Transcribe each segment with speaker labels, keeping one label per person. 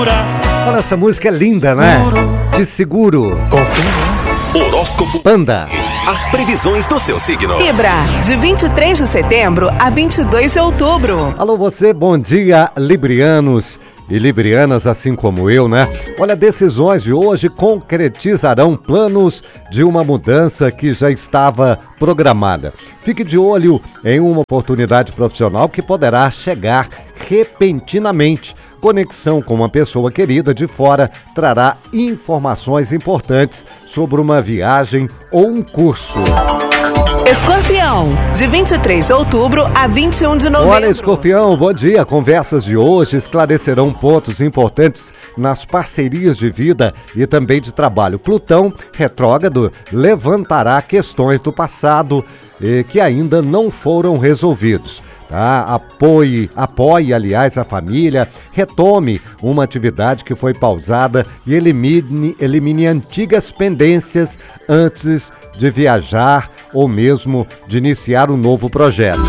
Speaker 1: Olha, essa música é linda, né? De seguro.
Speaker 2: Horóscopo
Speaker 1: Panda.
Speaker 2: As previsões do seu signo.
Speaker 3: Libra, de 23 de setembro a 22 de outubro.
Speaker 1: Alô, você, bom dia, librianos e librianas, assim como eu, né? Olha, decisões de hoje concretizarão planos de uma mudança que já estava programada. Fique de olho em uma oportunidade profissional que poderá chegar repentinamente. Conexão com uma pessoa querida de fora trará informações importantes sobre uma viagem ou um curso.
Speaker 3: Escorpião, de 23 de outubro a 21 de novembro.
Speaker 1: Olha, Escorpião, bom dia. Conversas de hoje esclarecerão pontos importantes nas parcerias de vida e também de trabalho. Plutão, retrógrado, levantará questões do passado que ainda não foram resolvidos. Tá? Apoie, aliás, a família, retome uma atividade que foi pausada e elimine antigas pendências antes de viajar ou mesmo de iniciar um novo projeto.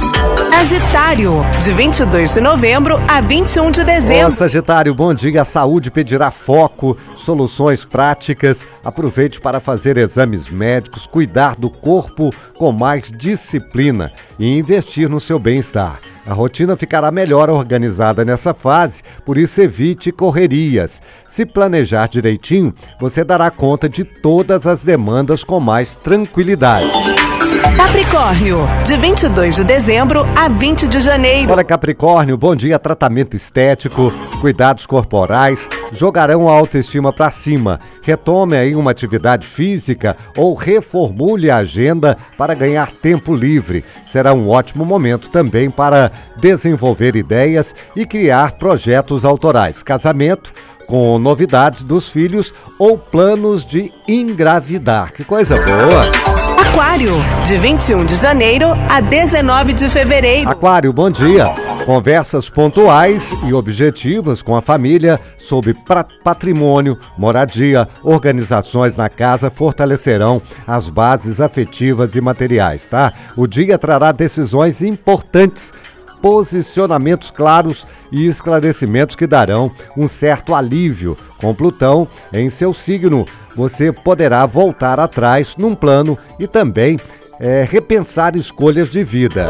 Speaker 3: Sagitário, de 22 de novembro a 21 de dezembro.
Speaker 1: Ó, Sagitário, bom dia. A saúde pedirá foco, soluções práticas. Aproveite para fazer exames médicos, cuidar do corpo com mais disciplina e investir no seu bem-estar. A rotina ficará melhor organizada nessa fase, por isso evite correrias. Se planejar direitinho, você dará conta de todas as demandas com mais tranquilidade.
Speaker 3: Capricórnio, de 22 de dezembro a 20 de janeiro.
Speaker 1: Olha, Capricórnio, bom dia. Tratamento estético, cuidados corporais jogarão a autoestima para cima. Retome aí uma atividade física ou reformule a agenda para ganhar tempo livre. Será um ótimo momento também para desenvolver ideias e criar projetos autorais. Casamento, com novidades dos filhos ou planos de engravidar. Que coisa boa!
Speaker 3: Aquário, de 21 de janeiro a 19 de fevereiro.
Speaker 1: Aquário, bom dia. Conversas pontuais e objetivas com a família sobre patrimônio, moradia, organizações na casa fortalecerão as bases afetivas e materiais, tá? O dia trará decisões importantes, posicionamentos claros e esclarecimentos que darão um certo alívio. Com Plutão em seu signo, você poderá voltar atrás num plano e também repensar escolhas de vida.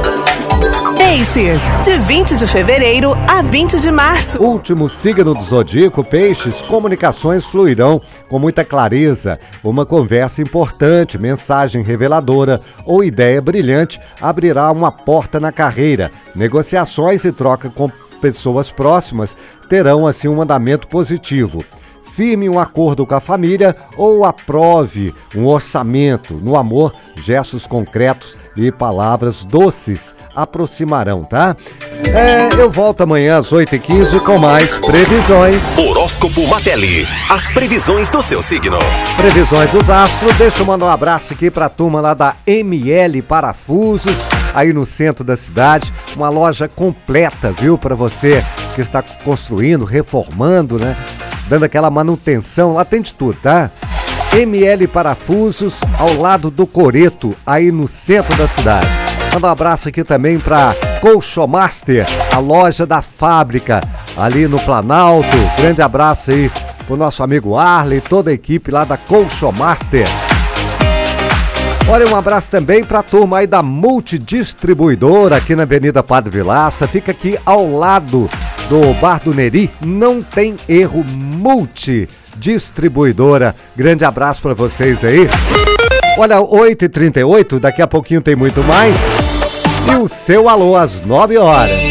Speaker 3: Peixes, de 20 de fevereiro a 20 de março.
Speaker 1: Último signo do zodíaco, Peixes, comunicações fluirão com muita clareza. Uma conversa importante, mensagem reveladora ou ideia brilhante abrirá uma porta na carreira. Negociações e troca com pessoas próximas terão assim um andamento positivo. Firme um acordo com a família ou aprove um orçamento. No amor, gestos concretos e palavras doces aproximarão, tá? Eu volto amanhã às 8h15 com mais previsões.
Speaker 2: Horóscopo Matelli. As previsões do seu signo.
Speaker 1: Previsões dos astros. Deixa eu mandar um abraço aqui pra turma lá da ML Parafusos, aí no centro da cidade. Uma loja completa, viu? Pra você que está construindo, reformando, né? Dando aquela manutenção, lá tem de tudo, tá? ML Parafusos, ao lado do Coreto, aí no centro da cidade. Manda um abraço aqui também para Colchomaster, a loja da fábrica, ali no Planalto. Grande abraço aí pro nosso amigo Arley, toda a equipe lá da Colchomaster. Olha, um abraço também para a turma aí da Multidistribuidora, aqui na Avenida Padre Vilaça. Fica aqui ao lado do Bar do Neri, não tem erro, Multidistribuidora. Grande abraço para vocês aí. Olha, 8h38, daqui a pouquinho tem muito mais. E o seu alô às 9 horas.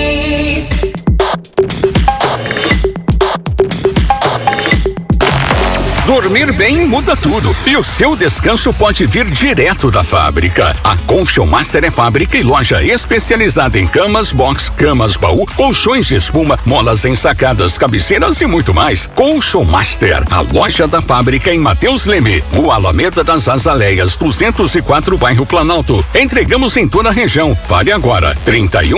Speaker 4: Dormir bem muda tudo e o seu descanso pode vir direto da fábrica. A Colchomaster é fábrica e loja especializada em camas box, camas baú, colchões de espuma, molas ensacadas, cabeceiras e muito mais. Colchomaster, a loja da fábrica em Mateus Leme, Rua Alameda das Azaleias, 204, bairro Planalto. Entregamos em toda a região. Fale agora,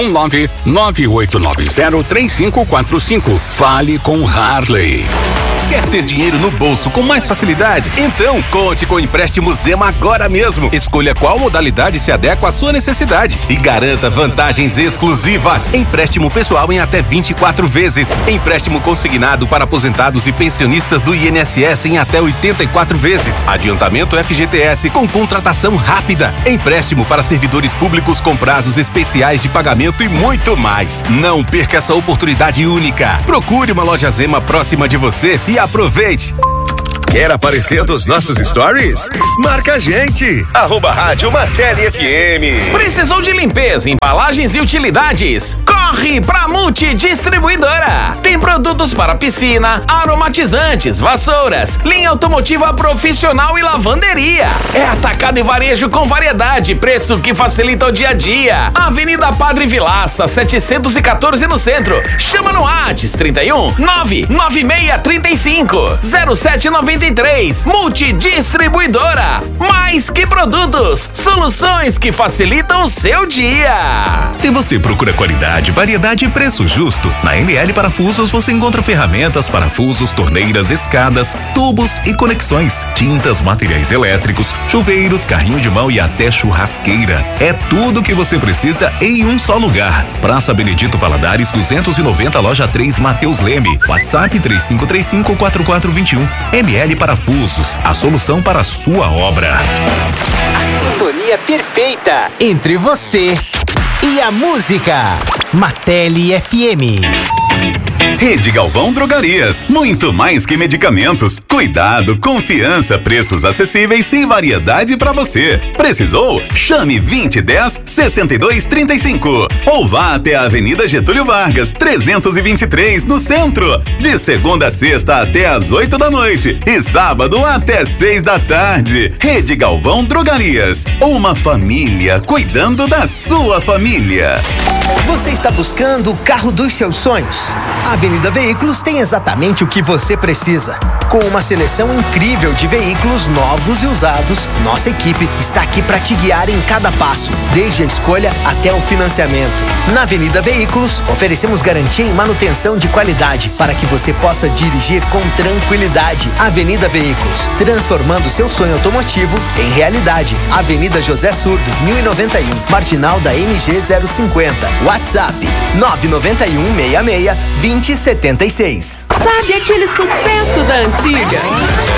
Speaker 4: 319-9890-3545. Fale com Harley.
Speaker 5: Quer ter dinheiro no bolso com mais facilidade? Então, conte com o empréstimo Zema agora mesmo. Escolha qual modalidade se adequa à sua necessidade e garanta vantagens exclusivas. Empréstimo pessoal em até 24 vezes. Empréstimo consignado para aposentados e pensionistas do INSS em até 84 vezes. Adiantamento FGTS com contratação rápida. Empréstimo para servidores públicos com prazos especiais de pagamento e muito mais. Não perca essa oportunidade única. Procure uma loja Zema próxima de você e aproveite.
Speaker 2: Quer aparecer nos nossos stories? Marca a gente! @Rádio Martelli FM.
Speaker 6: Precisou de limpeza, embalagens e utilidades? Corre pra Multidistribuidora! Tem produtos para piscina, aromatizantes, vassouras, linha automotiva profissional e lavanderia. É atacado e varejo com variedade, preço que facilita o dia a dia. Avenida Padre Vilaça, 714 no centro. Chama no WhatsApp 31 99635 0793. Multidistribuidora. Mais que produtos, soluções que facilitam o seu dia.
Speaker 7: Se você procura qualidade, variedade e preço justo, na ML Parafusos você encontra ferramentas, parafusos, torneiras, escadas, tubos e conexões, tintas, materiais elétricos, chuveiros, carrinho de mão e até churrasqueira. É tudo que você precisa em um só lugar. Praça Benedito Valadares 290, loja 3, Mateus Leme. WhatsApp 3535-4421. ML Parafusos, a solução para a sua obra.
Speaker 8: A sintonia perfeita entre você e a música. Martelli FM.
Speaker 4: Rede Galvão Drogarias, muito mais que medicamentos. Cuidado, confiança, preços acessíveis e variedade para você. Precisou? Chame 2010-6235 ou vá até a Avenida Getúlio Vargas, 323, no centro. De segunda a sexta até às 8 da noite e sábado até 6 da tarde. Rede Galvão Drogarias, uma família cuidando da sua família.
Speaker 9: Você está buscando o carro dos seus sonhos? A Avenida Veículos tem exatamente o que você precisa. Com uma seleção incrível de veículos novos e usados, nossa equipe está aqui para te guiar em cada passo, desde a escolha até o financiamento. Na Avenida Veículos, oferecemos garantia em manutenção de qualidade para que você possa dirigir com tranquilidade. Avenida Veículos, transformando seu sonho automotivo em realidade. Avenida José Surdo, 1091, Marginal da MG 050. WhatsApp 99166-2076.
Speaker 3: Sabe aquele sucesso da antiga?